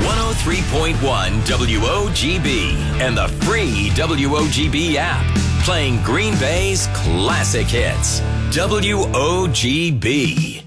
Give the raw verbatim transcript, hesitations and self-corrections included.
one oh three point one W O G B and the free W O G B app. Playing Green Bay's classic hits. W O G B.